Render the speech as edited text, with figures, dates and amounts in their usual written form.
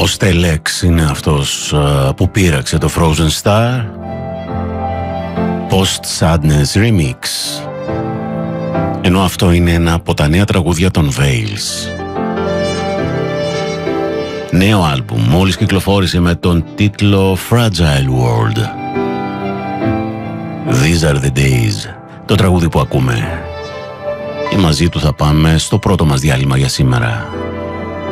Ο Στελέξ είναι αυτός που πείραξε το Frozen Star. Post Sadness Remix. Ενώ αυτό είναι ένα από τα νέα τραγούδια των Veils. Νέο άλμπουμ, μόλις κυκλοφόρησε με τον τίτλο Fragile World. These are the days. Το τραγούδι που ακούμε. Και μαζί του θα πάμε στο πρώτο μας διάλειμμα για σήμερα.